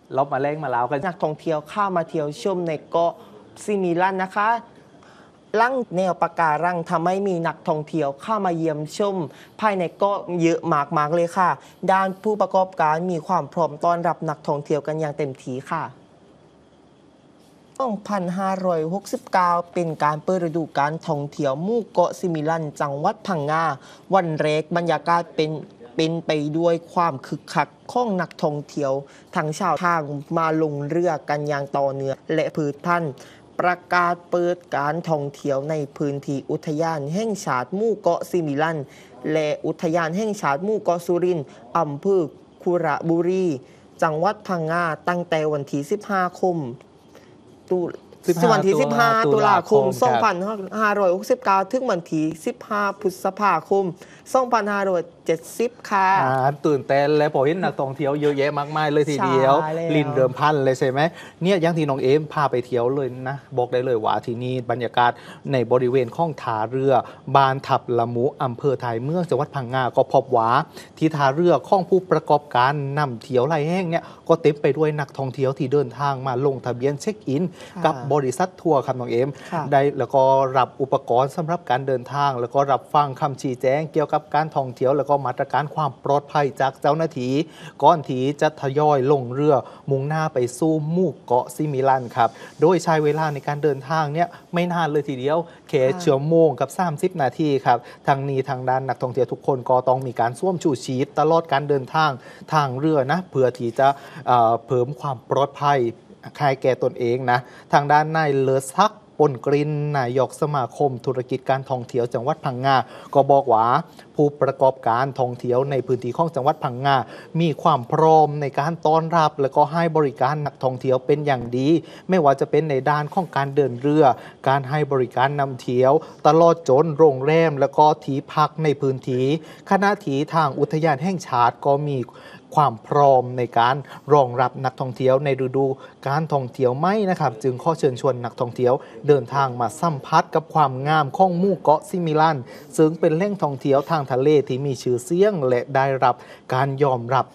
ลบมาแรงมาแล้วกันนักท่องเที่ยวเข้ามาเที่ยวชมในเกาะซิมิลันนะคะลั่งแนวปะการังทำให้มีนักท่องเที่ยวเข้ามาเยี่ยมชมภายในเกาะเยอะมากๆเลยค่ะด้านผู้ประกอบการมีความพร้อมต้อนรับนักท่องเที่ยวกันอย่างเต็มที่ค่ะ2569 เป็นการเปิดฤดูกาลท่องเที่ยวหมู่เกาะซิมิลันจังหวัดพังงาวันแรกบรรยากาศเป็นไปด้วยความคึกคักของนักท่องเที่ยวทั้งชาวทางมาลงเรือกันอย่างต่อเนื่องและพืชพันธุ์ประกาศเปิดการท่องเที่ยวในพื้นที่อุทยานแห่งชาติหมู่เกาะซิมิลันและอุทยานแห่งชาติหมู่เกาะสุรินทร์อำเภอคุระบุรีจังหวัดพังงาตั้งแต่วันที่15 คมวันที่15 ตุลาคม 2569 ถึงวันที่15 พฤษภาคม 2570 ค่ะตื่นเต้นและพอเห็นนักท่องเที่ยวเยอะแยะมากมายเลยทีเดียวลินเดิมพันเลยใช่ไหมเนี่ยยังที่น้องเอมพาไปเที่ยวเลยนะบอกได้เลยว่าที่นี่บรรยากาศในบริเวณข้องท่าเรือบานทับละมุอำเภอท้ายเมืองจังหวัดพังงาก็พบว่าที่ท่าเรือข้องผู้ประกอบการนำเที่ยวไรแห้งเนี่ยก็เต็มไปด้วยนักท่องเที่ยวที่เดินทางมาลงทะเบียนเช็คอินกับบริษัททัวร์ครับน้องเอมได้แล้วก็รับอุปกรณ์สำหรับการเดินทางแล้วก็รับฟังคำชี้แจงเกี่ยวกับการท่องเที่ยวแล้วก็มาตรการความปลอดภัยจากเจ้าหน้าที่ก่อนที่จะทยอยลงเรือมุ่งหน้าไปสู่หมู่เกาะซิมิลันครับโดยใช้เวลาในการเดินทางเนี่ยไม่นานเลยทีเดียวแค่ชั่วโมงกับ30 นาทีครับทางนี้ทางด้านนักท่องเที่ยวทุกคนก็ต้องมีการสวมชูชีพตลอดการเดินทางทางเรือนะเพื่อที่จะเพิ่มความปลอดภัยใครแก่ตนเองนะทางด้านนายเลิศศักดิ์ปนกรินนายกสมาคมธุรกิจการท่องเที่ยวจังหวัดพังงาก็บอกว่าผู้ประกอบการท่องเที่ยวในพื้นที่ของจังหวัดพังงามีความพร้อมในการต้อนรับและก็ให้บริการนักท่องเที่ยวเป็นอย่างดีไม่ว่าจะเป็นในด้านของการเดินเรือการให้บริการนำเที่ยวตลอดจนโรงแรมและก็ที่พักในพื้นที่ขณะที่ทางอุทยานแห่งชาติก็มีความพร้อมในการรองรับนักท่องเที่ยวในฤดูการท่องเที่ยวไม่นะครับจึงขอเชิญชวนนักท่องเที่ยวเดินทางมาสัมผัสกับความงามของหมู่เกาะซิมิลันซึ่งเป็นแหล่งท่องเที่ยวทางทะเลที่มีชื่อเสียงและได้รับการยอมรับ